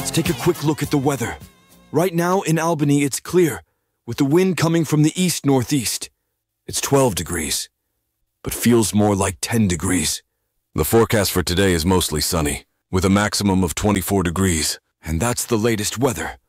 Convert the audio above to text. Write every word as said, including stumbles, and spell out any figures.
Let's take a quick look at the weather. Right now in Albany, it's clear, with the wind coming from the east-northeast. It's twelve degrees, but feels more like ten degrees. The forecast for today is mostly sunny, with a maximum of twenty-four degrees. And that's the latest weather.